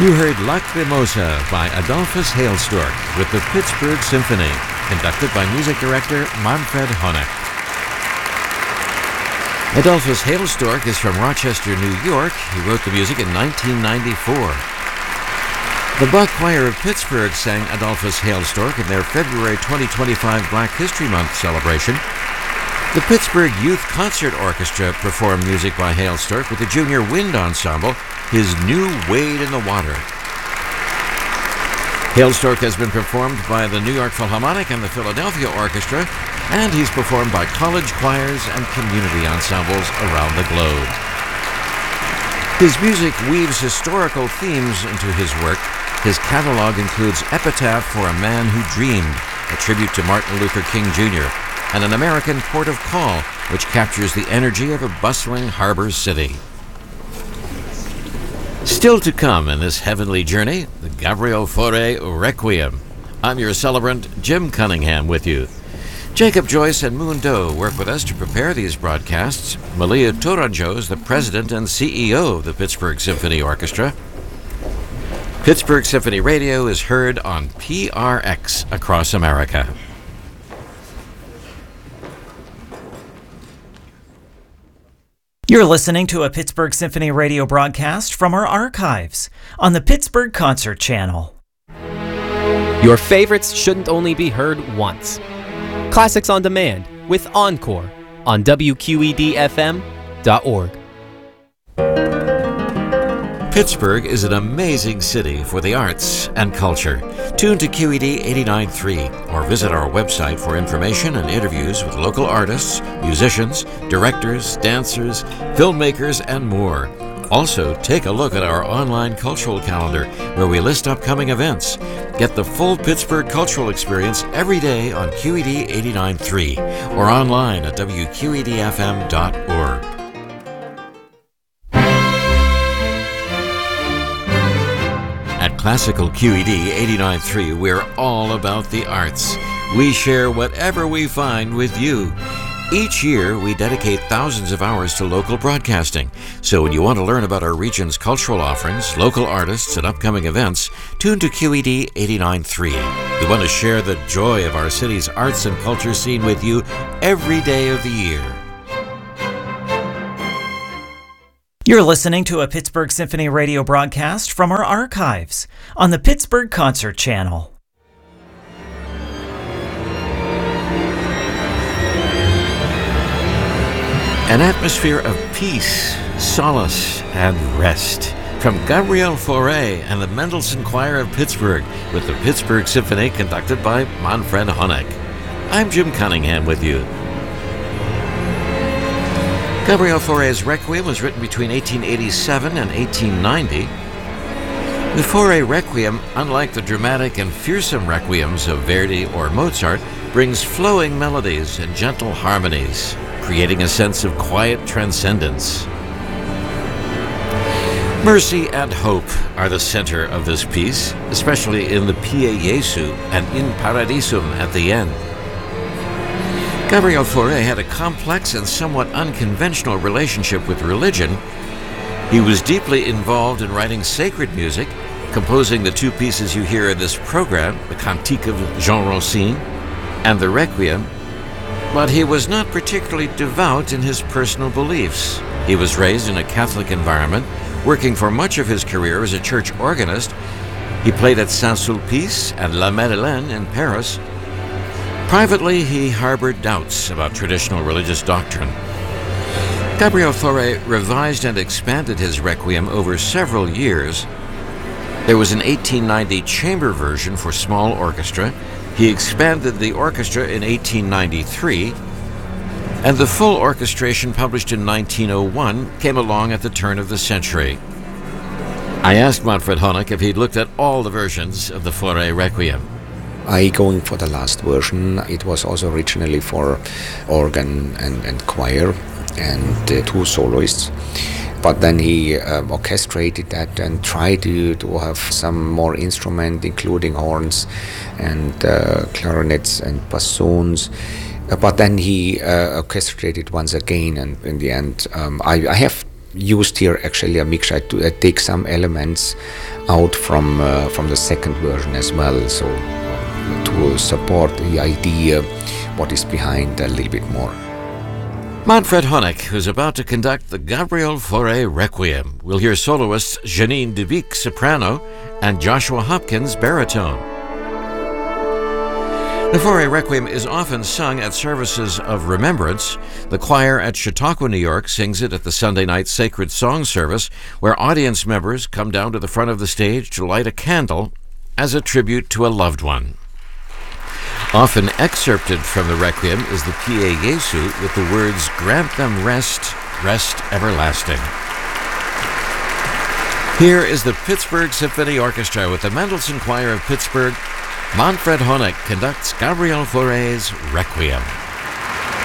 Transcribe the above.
You heard Lacrimosa by Adolphus Hailstork with the Pittsburgh Symphony, conducted by music director Manfred Honeck. Adolphus Hailstork is from Rochester, New York. He wrote the music in 1994. The Bach Choir of Pittsburgh sang Adolphus Hailstork in their February 2025 Black History Month celebration. The Pittsburgh Youth Concert Orchestra performed music by Hailstork with the Junior Wind Ensemble, his new Wade in the Water. Hailstork has been performed by the New York Philharmonic and the Philadelphia Orchestra, and he's performed by college choirs and community ensembles around the globe. His music weaves historical themes into his work. His catalog includes Epitaph for a Man Who Dreamed, a tribute to Martin Luther King Jr., and An American Port of Call, which captures the energy of a bustling harbor city. Still to come in this heavenly journey, the Gabriel Fauré Requiem. I'm your celebrant, Jim Cunningham, with you. Jacob Joyce and Moon Doe work with us to prepare these broadcasts. Malia Tourangeau is the president and CEO of the Pittsburgh Symphony Orchestra. Pittsburgh Symphony Radio is heard on PRX across America. You're listening to a Pittsburgh Symphony Radio broadcast from our archives on the Pittsburgh Concert Channel. Your favorites shouldn't only be heard once. Classics on Demand with Encore on WQEDFM.org. Pittsburgh is an amazing city for the arts and culture. Tune to QED 89.3 or visit our website for information and interviews with local artists, musicians, directors, dancers, filmmakers, and more. Also, take a look at our online cultural calendar where we list upcoming events. Get the full Pittsburgh cultural experience every day on QED 89.3 or online at WQEDFM.org. At Classical QED 89.3, we're all about the arts. We share whatever we find with you. Each year, we dedicate thousands of hours to local broadcasting. So when you want to learn about our region's cultural offerings, local artists, and upcoming events, tune to QED 89.3. We want to share the joy of our city's arts and culture scene with you every day of the year. You're listening to a Pittsburgh Symphony Radio broadcast from our archives on the Pittsburgh Concert Channel. An atmosphere of peace, solace, and rest. From Gabriel Fauré and the Mendelssohn Choir of Pittsburgh with the Pittsburgh Symphony conducted by Manfred Honeck. I'm Jim Cunningham with you. Gabriel Fauré's Requiem was written between 1887 and 1890. The Fauré Requiem, unlike the dramatic and fearsome requiems of Verdi or Mozart, brings flowing melodies and gentle harmonies, creating a sense of quiet transcendence. Mercy and hope are the center of this piece, especially in the Pie Jesu and In Paradisum at the end. Gabriel Fauré had a complex and somewhat unconventional relationship with religion. He was deeply involved in writing sacred music, composing the two pieces you hear in this program, the Cantique of Jean Rossini and the Requiem, but he was not particularly devout in his personal beliefs. He was raised in a Catholic environment, working for much of his career as a church organist. He played at Saint-Sulpice and La Madeleine in Paris. Privately, he harbored doubts about traditional religious doctrine. Gabriel Fauré revised and expanded his Requiem over several years. There was an 1890 chamber version for small orchestra. He expanded the orchestra in 1893, and the full orchestration published in 1901 came along at the turn of the century. I asked Manfred Honeck if he'd looked at all the versions of the Fauré Requiem. I going for the last version. It was also originally for organ and choir and two soloists. But then he orchestrated that and tried to have some more instrument, including horns and clarinets and bassoons. But then he orchestrated once again, and in the end, I have used here actually a mixture to take some elements out from the second version as well, so to support the idea what is behind a little bit more. Manfred Honeck, who's about to conduct the Gabriel Fauré Requiem. We'll hear soloists Janine de Beek, soprano, and Joshua Hopkins, baritone. The Fauré Requiem is often sung at services of remembrance. The choir at Chautauqua, New York sings it at the Sunday night Sacred Song Service, where audience members come down to the front of the stage to light a candle as a tribute to a loved one. Often excerpted from the Requiem is the Pie Jesu with the words, "Grant them rest, rest everlasting." Here is the Pittsburgh Symphony Orchestra with the Mendelssohn Choir of Pittsburgh. Manfred Honeck conducts Gabriel Fauré's Requiem.